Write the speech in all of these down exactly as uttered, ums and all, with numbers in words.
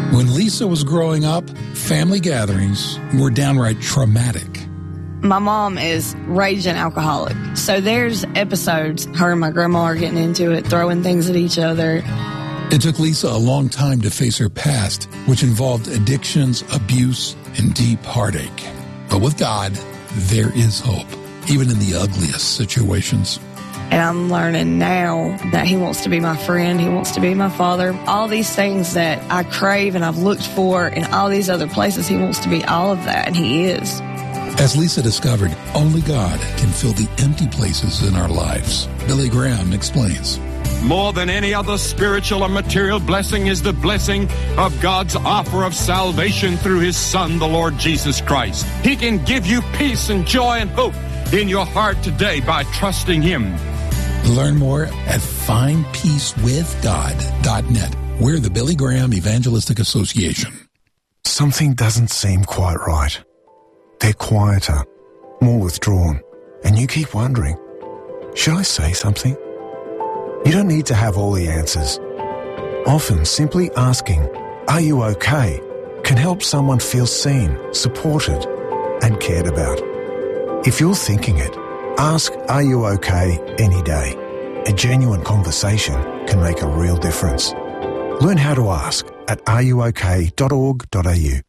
When Lisa was growing up, family gatherings were downright traumatic. My mom is raging alcoholic. So there's episodes, her and my grandma are getting into it, throwing things at each other. It took Lisa a long time to face her past, which involved addictions, abuse, and deep heartache. But with God, there is hope, even in the ugliest situations. And I'm learning now that he wants to be my friend. He wants to be my father. All these things that I crave and I've looked for in all these other places, he wants to be all of that, and he is. As Lisa discovered, only God can fill the empty places in our lives. Billy Graham explains. More than any other spiritual or material blessing is the blessing of God's offer of salvation through his Son, the Lord Jesus Christ. He can give you peace and joy and hope in your heart today by trusting him. Learn more at find peace with god dot net. We're the Billy Graham Evangelistic Association. Something doesn't seem quite right. They're quieter, more withdrawn, and you keep wondering, should I say something? You don't need to have all the answers. Often simply asking, are you okay, can help someone feel seen, supported, and cared about. If you're thinking it, ask, are you okay, any day. A genuine conversation can make a real difference. Learn how to ask at are you okay dot org dot a u.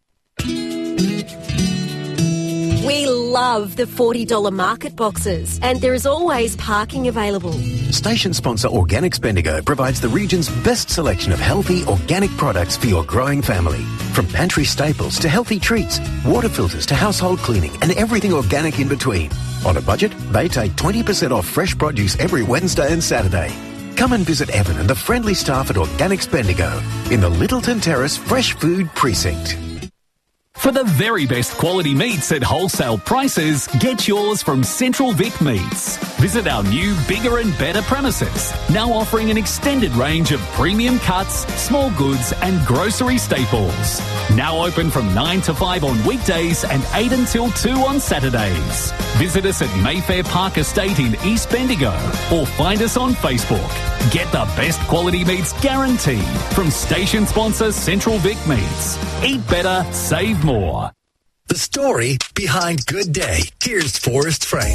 We love the forty dollars market boxes, and there is always parking available. Station sponsor Organics Bendigo provides the region's best selection of healthy, organic products for your growing family. From pantry staples to healthy treats, water filters to household cleaning, and everything organic in between. On a budget, they take twenty percent off fresh produce every Wednesday and Saturday. Come and visit Evan and the friendly staff at Organics Bendigo in the Littleton Terrace Fresh Food Precinct. For the very best quality meats at wholesale prices, get yours from Central Vic Meats. Visit our new, bigger and better premises, now offering an extended range of premium cuts, small goods and grocery staples. Now open from nine to five on weekdays and eight until two on Saturdays. Visit us at Mayfair Park Estate in East Bendigo or find us on Facebook. Get the best quality meats guaranteed from station sponsor Central Vic Meats. Eat better, save more. The story behind Good Day. Here's Forrest Frank.